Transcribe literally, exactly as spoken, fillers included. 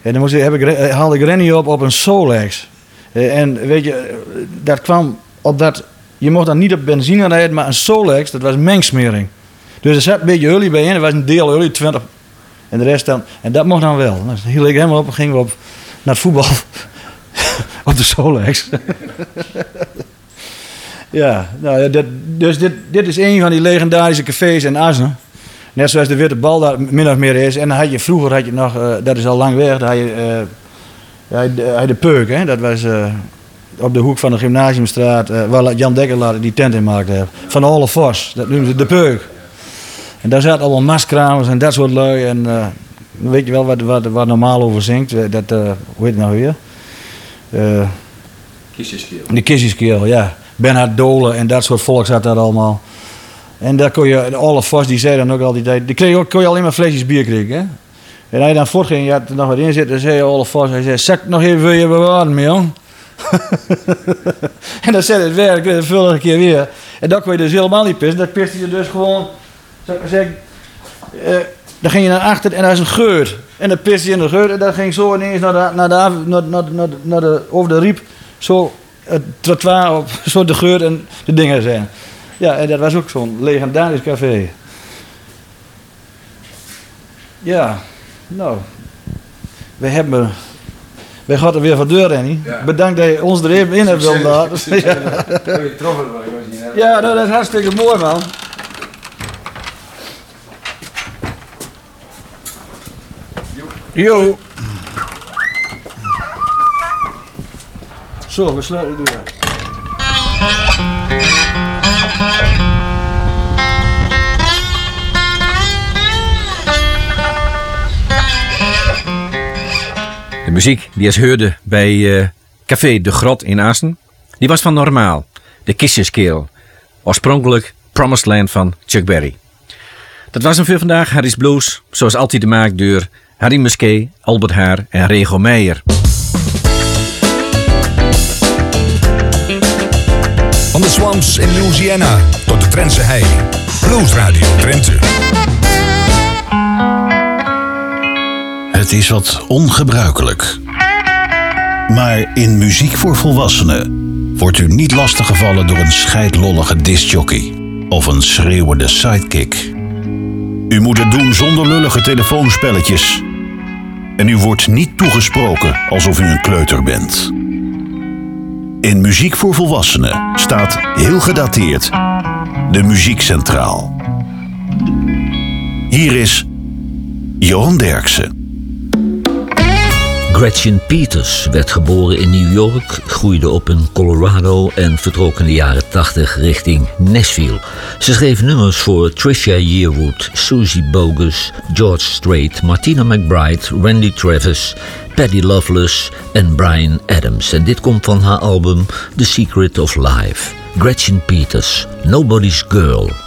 En dan moest ik, heb ik, haalde ik Rennie op op een Solex. En weet je, dat kwam op dat... Je mocht dan niet op benzine rijden, maar een Solex, dat was mengsmering. Dus er zat een beetje olie bij in, er was een deel olie, twintig. En de rest dan... En dat mocht dan wel. Dan hield ik helemaal op en gingen we op, naar het voetbal. Op de Solex. Ja, nou, dit, dus dit, dit is een van die legendarische cafés in Assen. Net zoals de Witte Bal daar min of meer is. En dan had je vroeger, had je nog, uh, dat is al lang weg, dan had je, uh, had je, had je de Peuk. Hè? Dat was uh, op de hoek van de Gymnasiumstraat, uh, waar Jan Dekker die tent in maakte. Van de Holle Vos, dat noemen ze de Peuk. En daar zaten allemaal maskramers en dat soort lui. En uh, weet je wel wat, wat, wat normaal over zingt? Dat, uh, hoe heet het nou weer? Uh, Kistjeskeel. De Kistjeskeel, ja. Bernhard Dolen en dat soort volk zat daar allemaal. En daar kon je, de Holle Vos die zei dan ook al die tijd, die kreeg, kon je alleen maar flesjes bier krijgen. Hè? En als je dan voortging, je had er nog wat in zitten, dan zei Holle Vos, hij zei, zak nog even wil je bewaren, man. En dan zei het werk, de volgende keer weer. En dat kon je dus helemaal niet pissen, dat piste je dus gewoon, zou ik maar zeggen, uh, dan ging je naar achter en daar is een geur. En dan piste je in de geur en dat ging zo ineens naar de, naar de, naar de, naar de, naar de, naar de, over de riep, zo het trottoir op, zo de geur en de dingen zijn. Ja, en dat was ook zo'n legendarisch café. Ja, nou, wij hebben, wij gaan er weer van deur, Rennie. Ja. Bedankt dat je ons er even in hebt willen laten. Ja, ja nou, dat is hartstikke mooi, man. Jo. Zo, we sluiten de deur. De muziek die is hoorde bij uh, Café De Grot in Assen, die was van Normaal, de Kistjeskeel. Oorspronkelijk Promised Land van Chuck Berry. Dat was hem voor vandaag, Harry's Blues, zoals altijd de maak door Harry Musquet, Albert Haar en Rego Meijer. Van de Swamps in Louisiana tot de Drentse hei. Blues Radio Drenthe. Het is wat ongebruikelijk. Maar in Muziek voor Volwassenen wordt u niet lastiggevallen door een scheidlollige discjockey of een schreeuwende sidekick. U moet het doen zonder lullige telefoonspelletjes. En u wordt niet toegesproken alsof u een kleuter bent. In Muziek voor Volwassenen staat heel gedateerd de Muziek centraal. Hier is Johan Derksen. Gretchen Peters werd geboren in New York, groeide op in Colorado en vertrok in de jaren tachtig richting Nashville. Ze schreef nummers voor Trisha Yearwood, Susie Bogus, George Strait, Martina McBride, Randy Travis, Patty Loveless en Bryan Adams. En dit komt van haar album The Secret of Life. Gretchen Peters, Nobody's Girl.